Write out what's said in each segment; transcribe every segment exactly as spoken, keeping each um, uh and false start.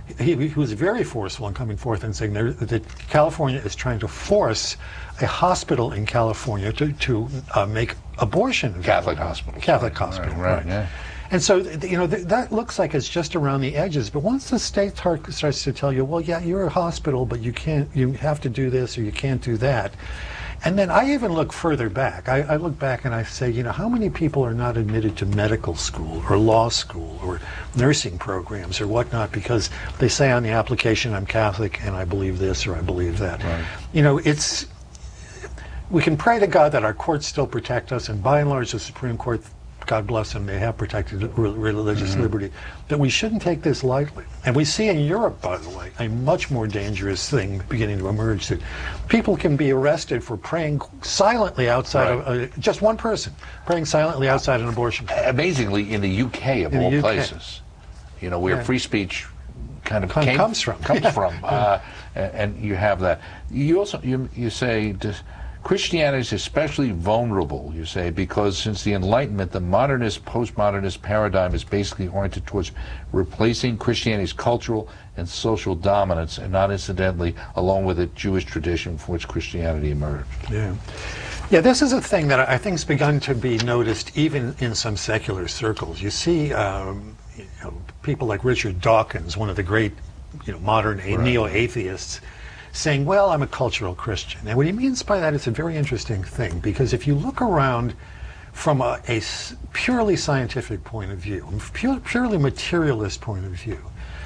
he, he was very forceful in coming forth and saying there, that California is trying to force a hospital in California to, to uh, make abortion available. Catholic hospital. Catholic hospital, right. right, right. Yeah. And so, you know, th that looks like it's just around the edges. But once the state starts to tell you, well, yeah, you're a hospital, but you can't, you have to do this or you can't do that. And then I even look further back. I, I look back and I say, you know, how many people are not admitted to medical school or law school or nursing programs or whatnot because they say on the application, I'm Catholic and I believe this or I believe that. Right. You know, it's, we can pray to God that our courts still protect us, and by and large the Supreme Court, God bless them, they have protected religious mm-hmm. liberty. But we shouldn't take this lightly. And we see in Europe, by the way, a much more dangerous thing beginning to emerge, that people can be arrested for praying silently outside right. of, uh, just one person, praying silently outside an abortion clinic. Amazingly, in the U K, of in all U K. places, you know, where yeah. free speech kind of Com came, comes from. Comes yeah. from. Uh, and you have that. You also, you, you say, Christianity is especially vulnerable, you say, because since the Enlightenment, the modernist, postmodernist paradigm is basically oriented towards replacing Christianity's cultural and social dominance, and not incidentally, along with it, Jewish tradition from which Christianity emerged. Yeah. Yeah, this is a thing that I think has begun to be noticed even in some secular circles. You see um, you know, people like Richard Dawkins, one of the great you know, modern right. neo-atheists, saying, well, I'm a cultural Christian. And what he means by that is a very interesting thing, because if you look around from a, a purely scientific point of view, pure, purely materialist point of view,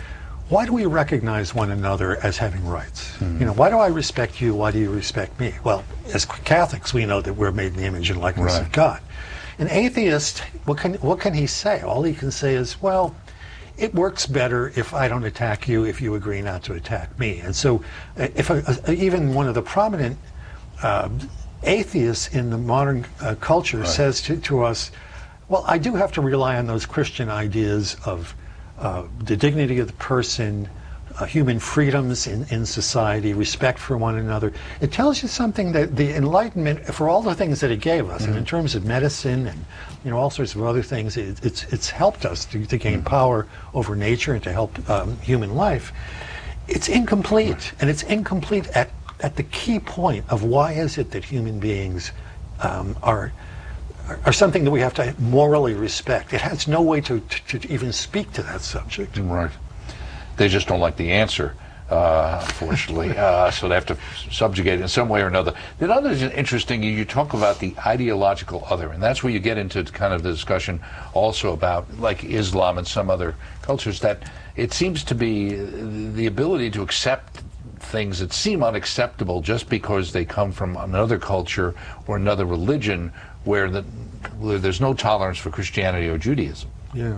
why do we recognize one another as having rights? Mm-hmm. You know, why do I respect you? Why do you respect me? Well, as Catholics, we know that we're made in the image and likeness right. of God. An atheist, what can, what can he say? All he can say is, well, it works better if I don't attack you, if you agree not to attack me. And so if a, a, even one of the prominent uh, atheists in the modern uh, culture right. says to, to us, well, I do have to rely on those Christian ideas of uh, the dignity of the person, uh, human freedoms in, in society, respect for one another. It tells you something that the Enlightenment, for all the things that it gave us, mm-hmm. and in terms of medicine and you know all sorts of other things, it, it's it's helped us to, to gain mm-hmm. power over nature and to help um, human life. It's incomplete, right. and it's incomplete at at the key point of why is it that human beings um, are. are something that we have to morally respect. It has no way to, to, to even speak to that subject. Right. They just don't like the answer, uh, unfortunately, uh, so they have to subjugate it in some way or another. The other is interesting, you talk about the ideological other, and that's where you get into kind of the discussion also about, like Islam and some other cultures, that it seems to be the ability to accept things that seem unacceptable just because they come from another culture or another religion where, the, where there's no tolerance for Christianity or Judaism. Yeah.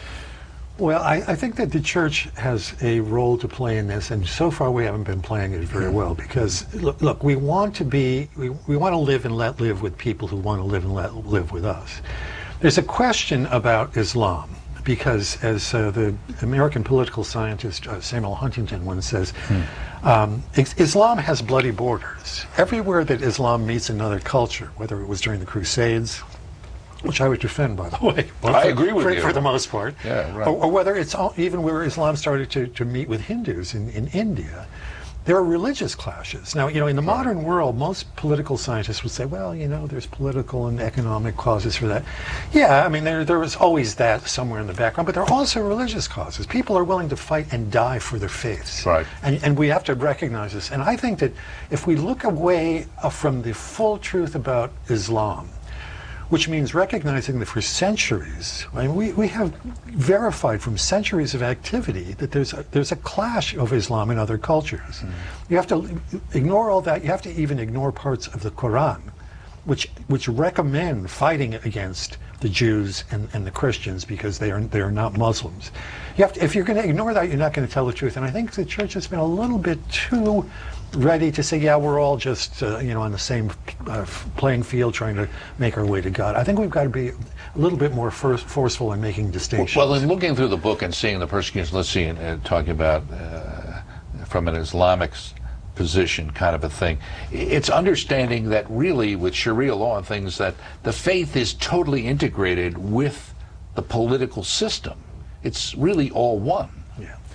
Well, I, I think that the church has a role to play in this, and so far we haven't been playing it very well, because look, look we want to be, we, we want to live and let live with people who want to live and let live with us. There's a question about Islam, because as uh, the American political scientist uh, Samuel Huntington once says, hmm. um, Islam has bloody borders. Everywhere that Islam meets another culture, whether it was during the Crusades, which I would defend, by the way. Well, I for, agree with for, you. For the most part. Yeah, right. Or, or whether it's all, even where Islam started to, to meet with Hindus in, in India, there are religious clashes. Now, you know, in the modern world, most political scientists would say, well, you know, there's political and economic causes for that. Yeah, I mean, there, there was always that somewhere in the background, but there are also religious causes. People are willing to fight and die for their faiths. Right. And, and we have to recognize this. And I think that if we look away from the full truth about Islam, which means recognizing that for centuries, I mean, we, we have verified from centuries of activity that there's a, there's a clash of Islam and other cultures. Mm. You have to ignore all that. You have to even ignore parts of the Quran, which which recommend fighting against the Jews and, and the Christians because they are they are not Muslims. You have to, if you're going to ignore that, you're not going to tell the truth. And I think the church has been a little bit too ready to say, yeah, we're all just uh, you know on the same uh, playing field trying to make our way to God. I think we've got to be a little bit more first, forceful in making distinctions. Well, in looking through the book and seeing the persecution, let's see, uh, talking about uh, from an Islamic position kind of a thing, it's understanding that really with Sharia law and things that the faith is totally integrated with the political system. It's really all one. Yeah.